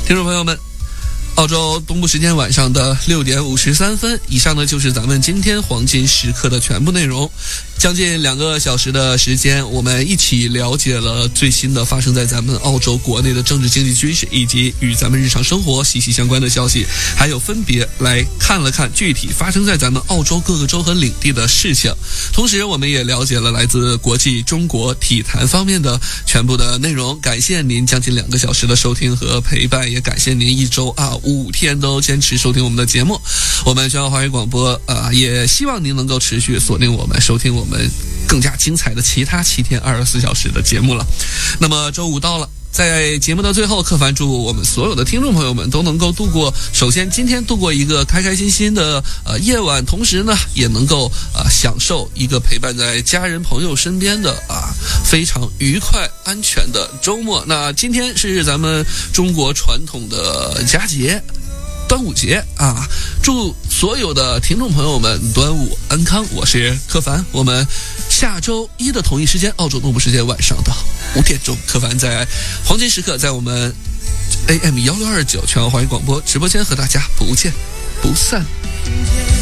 听众朋友们，澳洲东部时间晚上的6点53分，以上呢就是咱们今天黄金时刻的全部内容。将近2个小时的时间，我们一起了解了最新的发生在咱们澳洲国内的政治经济趋势，以及与咱们日常生活息息相关的消息，还有分别来看了看具体发生在咱们澳洲各个州和领地的事情。同时我们也了解了来自国际中国体坛方面的全部的内容。感谢您将近2个小时的收听和陪伴，也感谢您1周5天都坚持收听我们的节目。我们全澳华语广播也希望您能够持续锁定我们，收听我们更加精彩的其他7天24小时的节目了。那么周五到了，在节目的最后，柯凡祝我们所有的听众朋友们都能够首先今天度过一个开开心心的夜晚，同时呢也能够享受一个陪伴在家人朋友身边的非常愉快安全的周末。那今天是咱们中国传统的佳节端午节祝所有的听众朋友们端午安康。我是柯凡，我们下周一的同一时间，澳洲东部时间晚上的5点钟，柯凡在黄金时刻在我们 AM 1629全澳华语广播直播间和大家不见不散。